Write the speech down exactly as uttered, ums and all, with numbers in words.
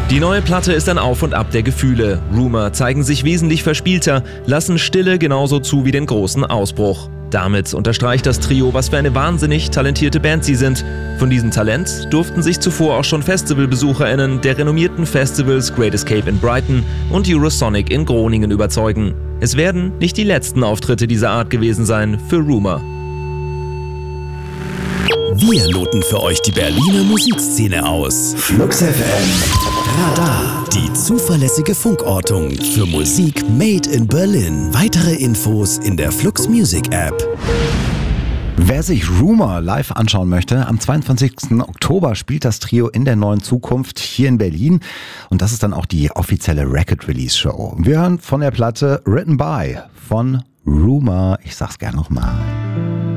Die neue Platte ist ein Auf und Ab der Gefühle. Rumour zeigen sich wesentlich verspielter, lassen Stille genauso zu wie den großen Ausbruch. Damit unterstreicht das Trio, was für eine wahnsinnig talentierte Band sie sind. Von diesem Talent durften sich zuvor auch schon FestivalbesucherInnen der renommierten Festivals Great Escape in Brighton und Eurosonic in Groningen überzeugen. Es werden nicht die letzten Auftritte dieser Art gewesen sein für Rumour. Wir loten für euch die Berliner Musikszene aus. Flux F M Radar. Die zuverlässige Funkortung für Musik made in Berlin. Weitere Infos in der Flux Music App. Wer sich Rumour live anschauen möchte, am zweiundzwanzigsten Oktober spielt das Trio in der Neuen Zukunft hier in Berlin. Und das ist dann auch die offizielle Record-Release-Show. Wir hören von der Platte Written By von Rumour. Ich sag's gerne nochmal.